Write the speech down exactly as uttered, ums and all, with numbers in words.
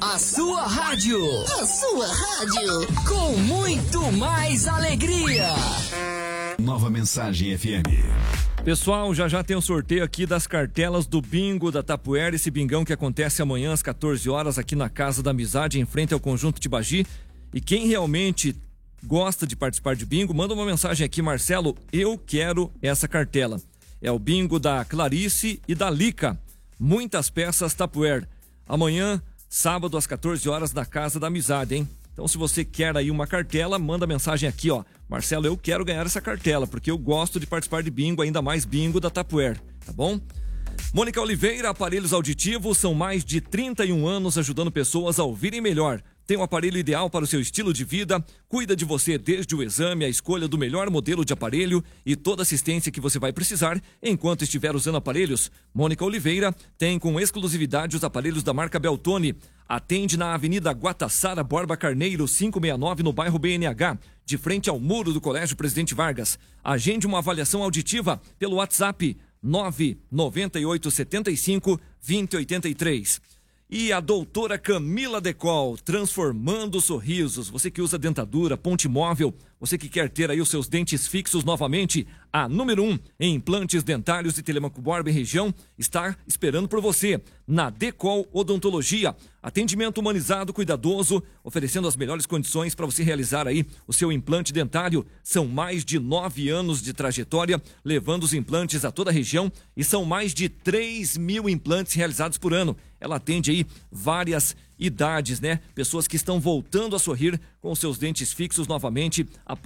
A sua rádio. A sua rádio. Com muito mais alegria. Nova Mensagem F M. Pessoal, já já tem um sorteio aqui das cartelas do Bingo da Tapuera, esse bingão que acontece amanhã às quatorze horas aqui na Casa da Amizade, em frente ao Conjunto Tibagi. E quem realmente gosta de participar de bingo, manda uma mensagem aqui, Marcelo, eu quero essa cartela. É o bingo da Clarice e da Lica. Muitas peças Tapuera. Amanhã, sábado às quatorze horas na Casa da Amizade, hein? Então, se você quer aí uma cartela, manda mensagem aqui, ó. Marcelo, eu quero ganhar essa cartela, porque eu gosto de participar de bingo, ainda mais bingo da Tapuera, tá bom? Mônica Oliveira, aparelhos auditivos, são mais de trinta e um anos ajudando pessoas a ouvirem melhor. Tem um aparelho ideal para o seu estilo de vida, cuida de você desde o exame, a escolha do melhor modelo de aparelho e toda assistência que você vai precisar enquanto estiver usando aparelhos. Mônica Oliveira tem com exclusividade os aparelhos da marca Beltone. Atende na Avenida Guatassara Borba Carneiro, quinhentos e sessenta e nove, no bairro B N H, de frente ao muro do Colégio Presidente Vargas. Agende uma avaliação auditiva pelo WhatsApp nove nove oito sete cinco, dois zero oito três. E a doutora Camila Decol, transformando sorrisos. Você que usa dentadura, ponte móvel, você que quer ter aí os seus dentes fixos novamente, a número um em implantes dentários e Telemaco Borba em região está esperando por você. Na Decol Odontologia, atendimento humanizado, cuidadoso, oferecendo as melhores condições para você realizar aí o seu implante dentário. São mais de nove anos de trajetória, levando os implantes a toda a região e são mais de três mil implantes realizados por ano. Ela atende aí várias idades, né? Pessoas que estão voltando a sorrir com seus dentes fixos novamente.